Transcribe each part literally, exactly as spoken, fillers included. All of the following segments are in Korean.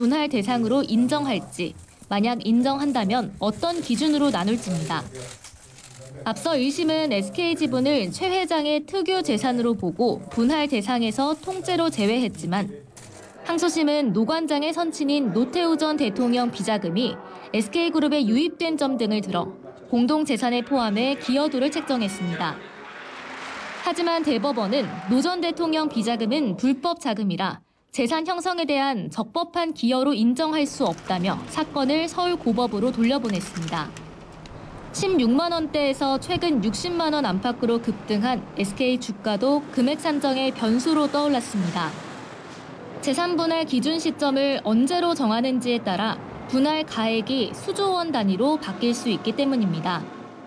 분할 대상으로 인정할지, 만약 인정한다면 어떤 기준으로 나눌지입니다. 앞서 일 심은 에스케이지분을 최 회장의 특유 재산으로 보고 분할 대상에서 통째로 제외했지만 항소심은 노 관장의 선친인 노태우 전 대통령 비자금이 에스케이그룹에 유입된 점 등을 들어 공동재산에 포함해 기여도를 책정했습니다. 하지만 대법원은 노 전 대통령 비자금은 불법 자금이라 재산 형성에 대한 적법한 기여로 인정할 수 없다며 사건을 서울고법으로 돌려보냈습니다. 십육만 원대에서 최근 육십만 원 안팎으로 급등한 에스케이 주가도 금액 산정의 변수로 떠올랐습니다. 재산 분할 기준 시점을 언제로 정하는지에 따라 분할 가액이 수조 원 단위로 바뀔 수 있기 때문입니다.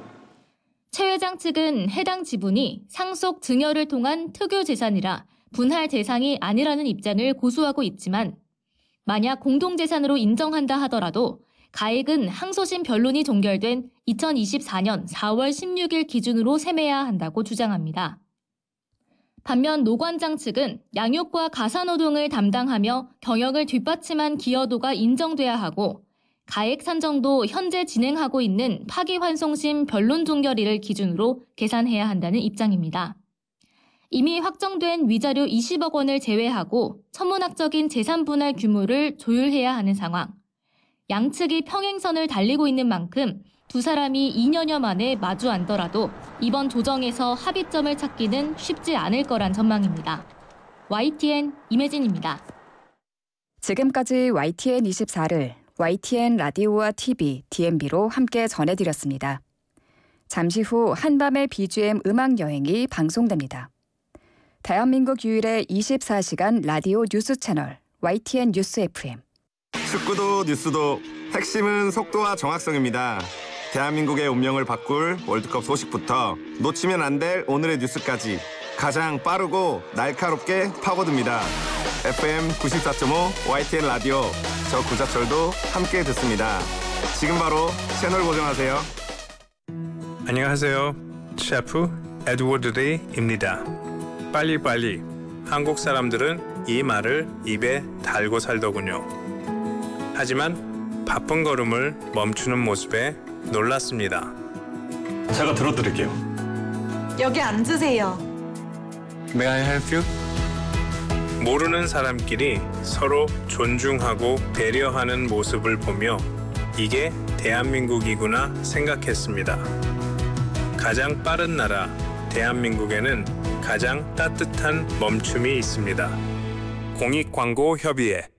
최 회장 측은 해당 지분이 상속 증여를 통한 특유 재산이라 분할 대상이 아니라는 입장을 고수하고 있지만 만약 공동재산으로 인정한다 하더라도 가액은 항소심 변론이 종결된 이천이십사 년 사월 십육일 기준으로 셈해야 한다고 주장합니다. 반면 노 관장 측은 양육과 가사노동을 담당하며 경영을 뒷받침한 기여도가 인정돼야 하고 가액 산정도 현재 진행하고 있는 파기환송심 변론 종결일을 기준으로 계산해야 한다는 입장입니다. 이미 확정된 위자료 이십억 원을 제외하고 천문학적인 재산 분할 규모를 조율해야 하는 상황. 양측이 평행선을 달리고 있는 만큼 두 사람이 이 년여 만에 마주 앉더라도 이번 조정에서 합의점을 찾기는 쉽지 않을 거란 전망입니다. 와이티엔 임혜진입니다. 지금까지 와이티엔 이십사를 와이티엔 라디오와 티비, 디엠비로 함께 전해드렸습니다. 잠시 후 한밤의 비지엠 음악 여행이 방송됩니다. 대한민국 유일의 이십사 시간 라디오 뉴스 채널 와이티엔 뉴스 에프엠. 축구도 뉴스도 핵심은 속도와 정확성입니다. 대한민국의 운명을 바꿀 월드컵 소식부터 놓치면 안 될 오늘의 뉴스까지 가장 빠르고 날카롭게 파고듭니다. 에프엠 구십사 점 오 와이티엔 라디오, 저 구자철도 함께 듣습니다. 지금 바로 채널 고정하세요. 안녕하세요. 셰프 에드워드 레이입니다. 빨리빨리. 한국 사람들은 이 말을 입에 달고 살더군요. 하지만 바쁜 걸음을 멈추는 모습에 놀랐습니다. 제가 들어드릴게요. 여기 앉으세요. May I help you? 모르는 사람끼리 서로 존중하고 배려하는 모습을 보며 이게 대한민국이구나 생각했습니다. 가장 빠른 나라 대한민국에는 가장 따뜻한 멈춤이 있습니다. 공익광고협의회